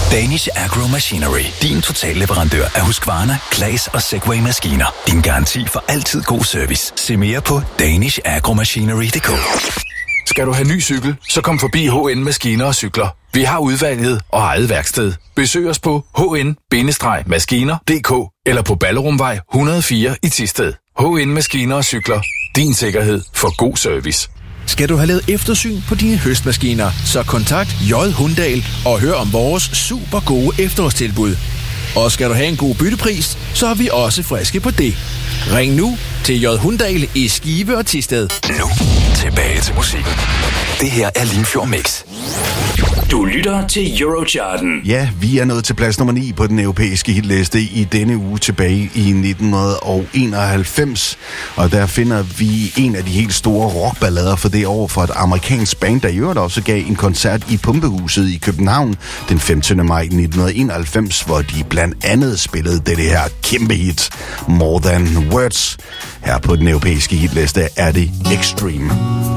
Danish Agro Machinery. Din totalleverandør af Husqvarna, Claas og Segway-maskiner. Din garanti for altid god service. Se mere på danishagromachinery.dk. Skal du have ny cykel, så kom forbi HN Maskiner og Cykler. Vi har udvalget og eget værksted. Besøg os på hn-maskiner.dk eller på Ballerumvej 104 i Thisted. HN Maskiner og Cykler. Din sikkerhed for god service. Skal du have lavet eftersyn på dine høstmaskiner, så kontakt J. Hundahl og hør om vores super gode efterårstilbud. Og skal du have en god byttepris, så er vi også friske på det. Ring nu til J. Hundahl i Skive og Thisted. Nu tilbage til musikken. Det her er Limfjord Mix. Du lytter til Eurocharten. Ja, vi er nået til plads nummer 9 på den europæiske hitliste i denne uge tilbage i 1991. Og der finder vi en af de helt store rockballader for det år for et amerikansk band, der i øvrigt også gav en koncert i Pumpehuset i København den 15. maj 1991, hvor de blandt andet spillede det her kæmpe hit, More Than Words. Her på den europæiske hitliste er det Extreme.